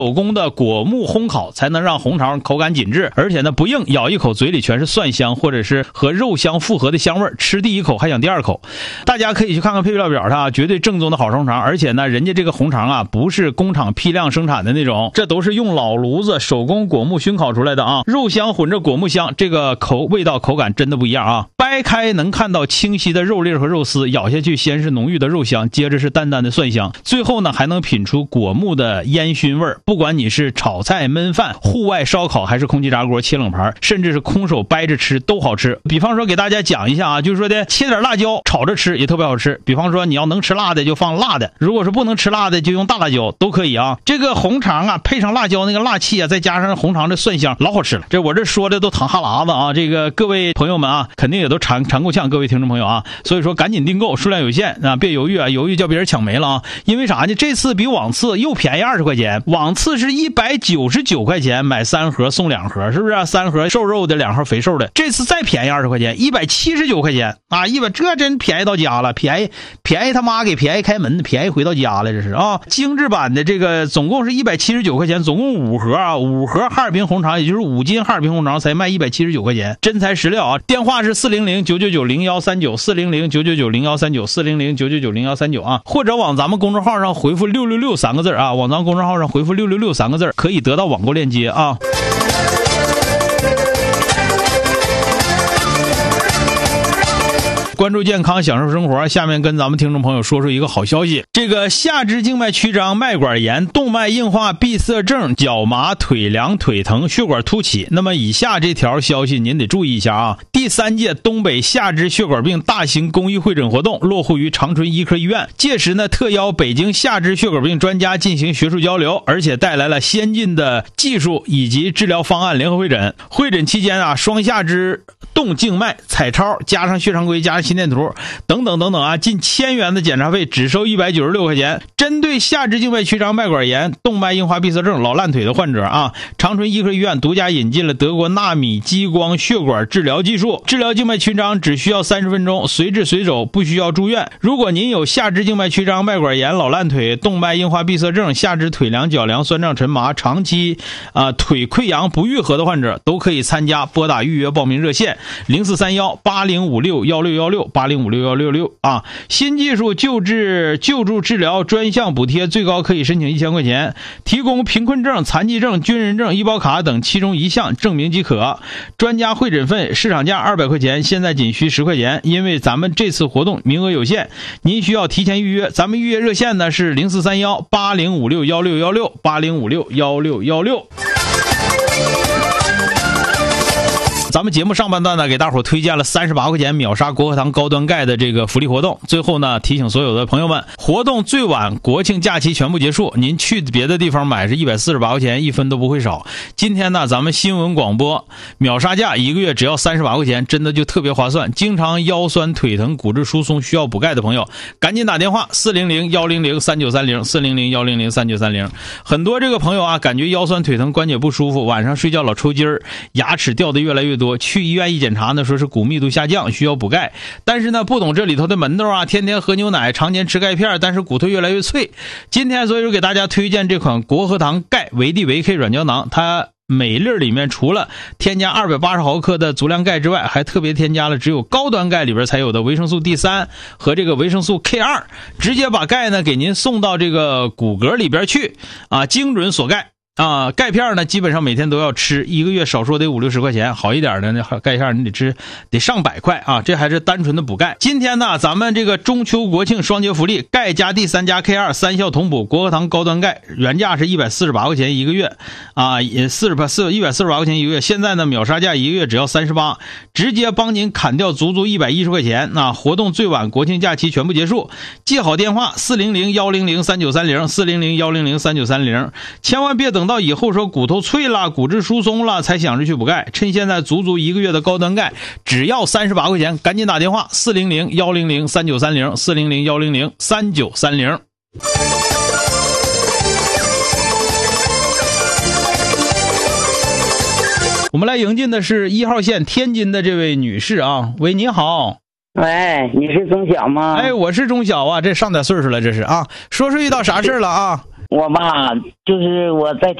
手工的果木烘烤才能让红肠口感紧致，而且呢不硬，咬一口嘴里全是蒜香或者是和肉香复合的香味，吃第一口还想第二口。大家可以去看看配料表上，绝对正宗的好红肠，而且呢人家这个红肠啊不是工厂批量生产的那种，这都是用老炉子手工果木熏烤出来的啊，肉香混着果木香，这个味道口感真的不一样啊。掰开能看到清晰的肉粒和肉丝，咬下去先是浓郁的肉香，接着是淡淡的蒜香，最后呢还能品出果木的烟熏味。不管你是炒菜焖饭、户外烧烤，还是空气炸锅切冷盘，甚至是空手掰着吃都好吃。比方说给大家讲一下啊，就是说的切点辣椒炒着吃也特别好吃。比方说你要能吃辣的就放辣的，如果是不能吃辣的就用大辣椒都可以啊。这个红肠啊配上辣椒那个辣气啊，再加上红肠的蒜香，老好吃了。这我这说的都淌哈喇子啊，这个各位朋友们啊肯定也都馋够呛，各位听众朋友啊，所以说赶紧订购，数量有限啊，别犹豫啊，犹豫叫别人抢没了啊。因为啥呢？这次比往次又便宜20块钱，往次是199块钱买3盒送2盒，是不是啊？3盒瘦肉的，2盒肥瘦的，这次再便宜20块钱，179块钱啊！这真便宜到家了，便宜他妈给便宜开门，便宜回到家了，这是啊！精致版的这个总共是179块钱，总共5盒啊，5盒哈尔滨红肠，也就是5斤哈尔滨红肠才卖179块钱，真材实料啊！电话是400-999-0139，400-999-0139，400-999-0139啊，或者往咱们公众号上回复666 3个字啊，往咱们公众号上回复666 3个字，可以得到网购链接啊。关注健康，享受生活。下面跟咱们听众朋友说一个好消息，这个下肢静脉曲张、脉管炎、动脉硬化、闭塞症、脚麻、腿凉、腿疼、血管凸起，那么以下这条消息您得注意一下啊。第3届东北下肢血管病大型公益会诊活动落户于长春医科医院，届时呢特邀北京下肢血管病专家进行学术交流，而且带来了先进的技术以及治疗方案联合会诊。会诊期间啊，双下肢动静脉彩超加上血常规加上心电图等等等等啊，近1000元的检查费只收196块钱。针对下肢静脉曲张、脉管炎、动脉硬化闭塞症、老烂腿的患者啊，长春医科医院独家引进了德国纳米激光血管治疗技术，治疗静脉曲张只需要30分钟，随治随走，不需要住院。如果您有下肢静脉曲张、脉管炎、老烂腿、动脉硬化闭塞症、下肢腿凉、脚凉、酸胀沉麻、长期腿溃疡不愈合的患者，都可以参加。拨打预约报名热线0431-8056-1616 啊。新技术救助治疗专项补贴最高可以申请1000块钱，提供贫困证、残疾证、军人证、医保卡等其中一项证明即可。专家会诊费市场价200块钱，现在仅需10块钱，因为咱们这次活动名额有限，您需要提前预约。咱们预约热线呢是0431-8056-1616 8056-1616。咱们节目上半段呢，给大伙推荐了38块钱秒杀国和堂高端钙的这个福利活动。最后呢，提醒所有的朋友们，活动最晚国庆假期全部结束，您去别的地方买是148块钱，1分都不会少。今天呢，咱们新闻广播秒杀价1个月只要38块钱，真的就特别划算。经常腰酸腿疼、骨质疏松需要补钙的朋友，赶紧打电话400-100-3930 400-100-3930。很多这个朋友啊，感觉腰酸腿疼、关节不舒服，晚上睡觉老抽筋儿，牙齿掉的越来越多，去医院一检查呢，说是骨密度下降，需要补钙。但是呢，不懂这里头的门道啊，天天喝牛奶，常年吃钙片，但是骨头越来越脆。今天所以说给大家推荐这款国和堂钙维 D 维 K 软胶囊，它每粒里面除了添加280毫克的足量钙之外，还特别添加了只有高端钙里边才有的维生素 D3 和这个维生素 K2， 直接把钙呢给您送到这个骨骼里边去啊，精准锁钙。钙片呢基本上每天都要吃，1个月少说得50-60块钱，好一点的那钙片你得吃得上100块啊，这还是单纯的补钙。今天呢咱们这个中秋国庆双节福利，钙加 D3 加 K2 3效同补国和堂高端钙，原价是148块钱1个月啊，也148块钱1个月，现在呢秒杀价1个月只要38，直接帮您砍掉足110块钱。活动最晚国庆假期全部结束，记好电话400-100-3930 400-100-3930，千万别等到以后说骨头脆了、骨质疏松了才想着去补钙，趁现在足1个月的高端钙只要38块钱，赶紧打电话400-100-3930 400-100-3930。我们来迎进的是1号线天津的这位女士啊，喂，你好。 喂，你是钟晓吗？ 哎，我是钟晓啊，这上点岁数了，这是啊。说遇到啥事了啊？ 我吧，就是我在